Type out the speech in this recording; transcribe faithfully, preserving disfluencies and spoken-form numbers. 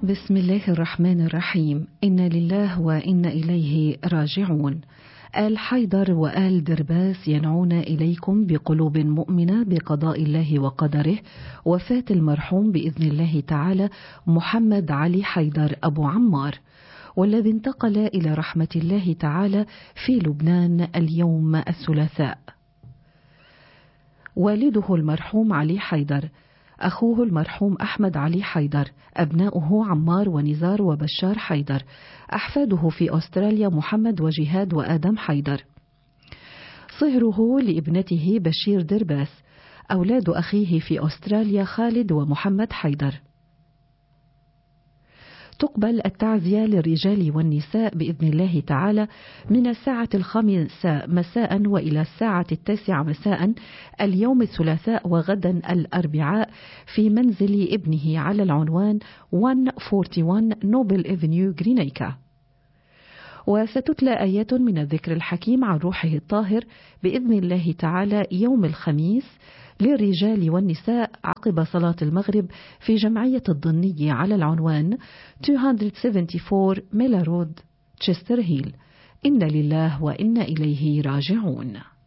بسم الله الرحمن الرحيم. إنا لله وإنا إليه راجعون. آل حيدر وآل درباس ينعون إليكم بقلوب مؤمنة بقضاء الله وقدره وفاة المرحوم بإذن الله تعالى محمد علي حيدر أبو عمار، والذي انتقل إلى رحمة الله تعالى في لبنان اليوم الثلاثاء. والده المرحوم علي حيدر، أخوه المرحوم أحمد علي حيدر، أبناؤه عمار ونزار وبشار حيدر، أحفاده في أستراليا محمد وجهاد وآدم حيدر، صهره لابنته بشير درباس، أولاد أخيه في أستراليا خالد ومحمد حيدر. تقبل التعزية للرجال والنساء بإذن الله تعالى من الساعة الخامسة مساء وإلى الساعة التاسعة مساء اليوم الثلاثاء وغدا الأربعاء في منزل ابنه على العنوان مئة وواحد وأربعين نوبل إفنيو غرينيكا. وستتلى آيات من الذكر الحكيم عن روحه الطاهر بإذن الله تعالى يوم الخميس للرجال والنساء عقب صلاة المغرب في جمعية الضنية على العنوان مئتين وسبعة وسبعين ميلا رود تشستر هيل. إن لله وإنا إليه راجعون.